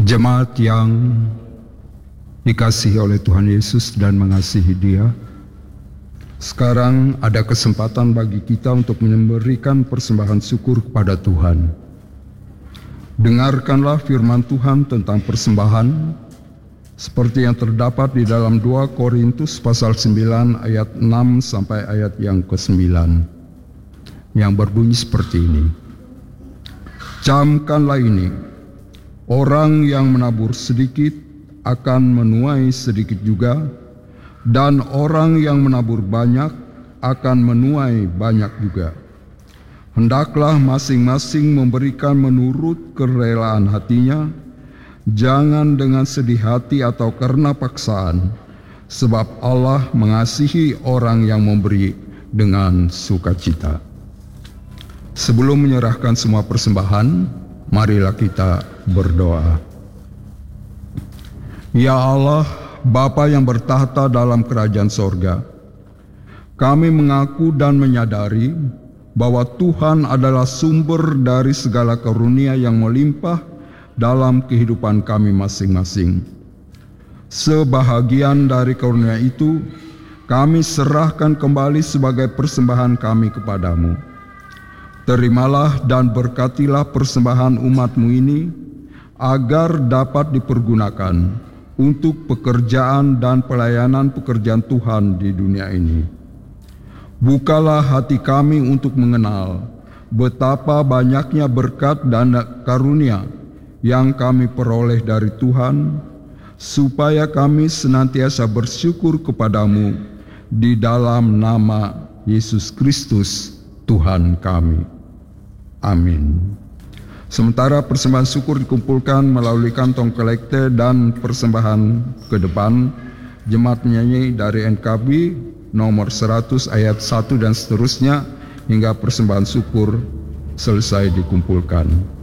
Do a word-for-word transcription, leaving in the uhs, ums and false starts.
Jemaat yang dikasihi oleh Tuhan Yesus dan mengasihi Dia, sekarang ada kesempatan bagi kita untuk memberikan persembahan syukur kepada Tuhan. Dengarkanlah firman Tuhan tentang persembahan seperti yang terdapat di dalam dua Korintus pasal sembilan ayat enam sampai ayat yang kesembilan, yang berbunyi seperti ini. Camkanlah ini, orang yang menabur sedikit akan menuai sedikit juga, dan orang yang menabur banyak akan menuai banyak juga. Hendaklah masing-masing memberikan menurut kerelaan hatinya, jangan dengan sedih hati atau karena paksaan, sebab Allah mengasihi orang yang memberi dengan sukacita. Sebelum menyerahkan semua persembahan, marilah kita berdoa. Ya Allah, Bapa yang bertahta dalam kerajaan sorga, kami mengaku dan menyadari bahwa Tuhan adalah sumber dari segala karunia yang melimpah dalam kehidupan kami masing-masing. Sebahagian dari karunia itu, kami serahkan kembali sebagai persembahan kami kepadamu. Terimalah dan berkatilah persembahan umat-Mu ini, agar dapat dipergunakan untuk pekerjaan dan pelayanan pekerjaan Tuhan di dunia ini. Bukalah hati kami untuk mengenal betapa banyaknya berkat dan karunia yang kami peroleh dari Tuhan, supaya kami senantiasa bersyukur kepadamu di dalam nama Yesus Kristus Tuhan kami. Amin. Sementara persembahan syukur dikumpulkan melalui kantong kolekte dan persembahan ke depan, jemaat penyanyi dari N K B nomor seratus ayat satu dan seterusnya hingga persembahan syukur selesai dikumpulkan.